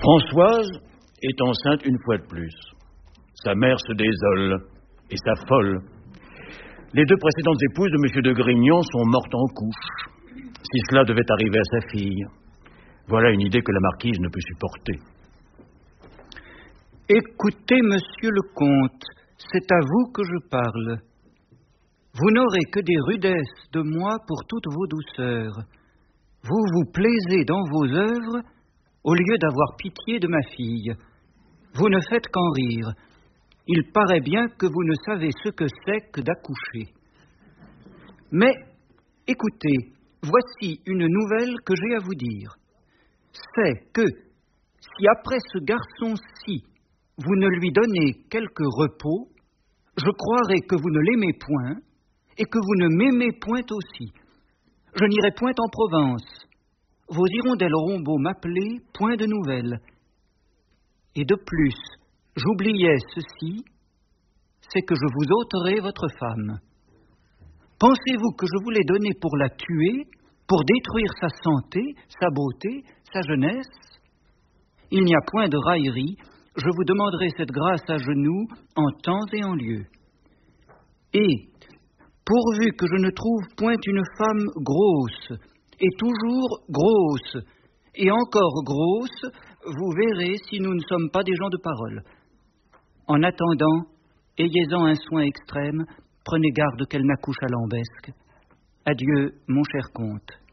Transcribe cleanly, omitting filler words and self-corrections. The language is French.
Françoise est enceinte une fois de plus. Sa mère se désole et s'affole. Les deux précédentes épouses de M. de Grignon sont mortes en couche. Si cela devait arriver à sa fille, voilà une idée que la marquise ne peut supporter. Écoutez, monsieur le comte, c'est à vous que je parle. Vous n'aurez que des rudesses de moi pour toutes vos douceurs. Vous vous plaisez dans vos œuvres au lieu d'avoir pitié de ma fille. Vous ne faites qu'en rire. Il paraît bien que vous ne savez ce que c'est que d'accoucher. Mais, écoutez, voici une nouvelle que j'ai à vous dire. C'est que, si après ce garçon-ci, vous ne lui donnez quelque repos, je croirai que vous ne l'aimez point, et que vous ne m'aimez point aussi. Je n'irai point en Provence. Vos hirondelles auront beau m'appeler, point de nouvelles. Et de plus, j'oubliais ceci, c'est que je vous ôterai votre femme. Pensez-vous que je vous l'ai donnée pour la tuer, pour détruire sa santé, sa beauté, sa jeunesse? Il n'y a point de raillerie, je vous demanderai cette grâce à genoux, en temps et en lieu. Et, pourvu que je ne trouve point une femme grosse, et toujours grosse, et encore grosse, vous verrez si nous ne sommes pas des gens de parole. En attendant, ayez-en un soin extrême, prenez garde qu'elle n'accouche à lambesque. Adieu, mon cher comte.